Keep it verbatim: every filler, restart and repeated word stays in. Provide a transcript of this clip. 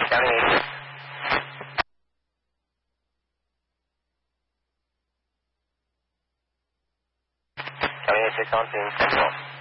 County eight. County eight six on scene, ten twelve.